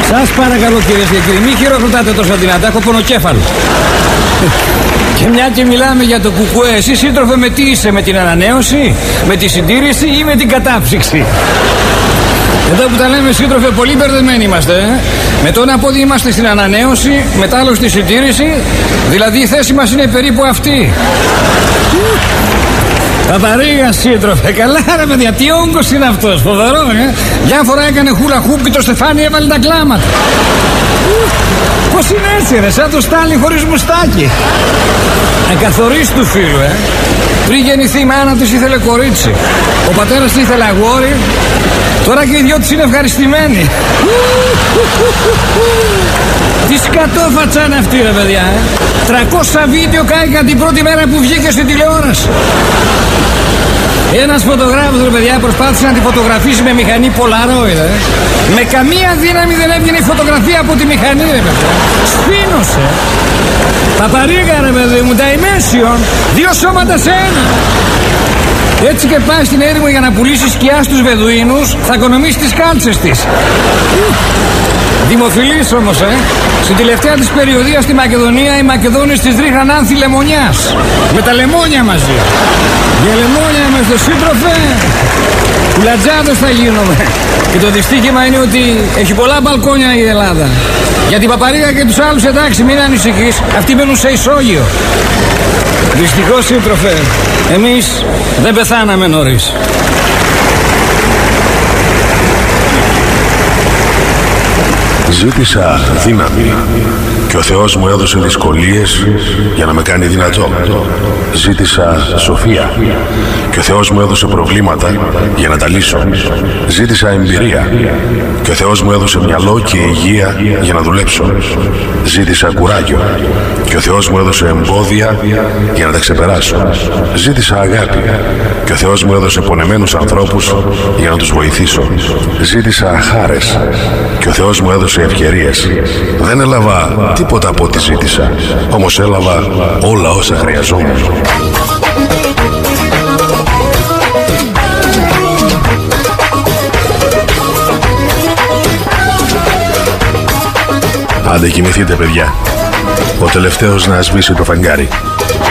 Σας παρακαλώ κυρίες και κύριοι, μην χειροκροτάτε τόσο δυνατά, έχω πονοκέφαλο. Και μια και μιλάμε για το κουκουέ, εσύ σύντροφε με τι είσαι, με την ανανέωση, με τη συντήρηση ή με την κατάψυξη? Εδώ που τα λέμε σύντροφε, πολύ μπερδεμένοι είμαστε. Με το ένα πόδι είμαστε στην ανανέωση, μετά άλλο στη συντήρηση, δηλαδή η θέση μας είναι περίπου αυτή. Παπαρίγα σύντροφε, καλά ρε παιδιά, τι όγκος είναι αυτός, φοβερό Μια φορά έκανε χούλα χουπ και το στεφάνι έβαλε τα κλάματα. Πώς είναι έτσι ρε, σαν το Στάλιν χωρίς μουστάκι. Ακαθορίστου φίλου Πριν γεννηθεί η μάνα της ήθελε κορίτσι, ο πατέρας της ήθελε αγόρι, τώρα και οι δυο της είναι ευχαριστημένοι. Τι σκατόφατσα είναι αυτή ρε παιδιά 300 βίντεο κάηκαν την πρώτη μέρα που βγήκε στην τηλεόραση. Ένας φωτογράφος ρε παιδιά προσπάθησε να τη φωτογραφίσει με μηχανή Polaroid Με καμία δύναμη δεν έβγαινε η φωτογραφία από τη μηχανή ρε παιδιά. Σφήνωσε. Παπαρίγα ρε παιδί μου, dimension, 2 σώματα σε ένα. Έτσι και πάει στην έρημο για να πουλήσει σκιά στους Βεδουίνους, θα οικονομήσει τις κάλτσες της. Δημοφιλής όμως Στην τελευταία της περιοδία στη Μακεδονία, οι Μακεδόνες της ρίχναν άνθη λεμονιάς. Με τα λεμόνια μαζί. Για λεμόνια είμαστε σύντροφε. Κουλατζάδες θα γίνουμε. Και το δυστύχημα είναι ότι έχει πολλά μπαλκόνια η Ελλάδα. Για την Παπαρίγα και τους άλλους εντάξει, μην ανησυχείς, αυτοί μένουν σε ισόγειο. Δυστυχώς σύντροφε, εμείς δεν πεθάναμε νωρίς. Ζήτησα δύναμη και ο Θεός μου έδωσε δυσκολίες για να με κάνει δυνατό. Ζήτησα σοφία και ο Θεός μου έδωσε προβλήματα για να τα λύσω. Ζήτησα εμπειρία και ο Θεός μου έδωσε μυαλό και υγεία για να δουλέψω. Ζήτησα κουράγιο και ο Θεός μου έδωσε εμπόδια για να τα ξεπεράσω. Ζήτησα αγάπη και ο Θεός μου έδωσε πονεμένους ανθρώπους για να τους βοηθήσω. Ζήτησα χάρες και ο Θεός μου έδωσε ευκαιρίες. Δεν έλαβα τίποτα από ό,τι ζήτησα, όμως έλαβα όλα όσα χρειαζόμουν. Άντε κοιμηθείτε παιδιά, ο τελευταίος να σβήσει το φεγγάρι.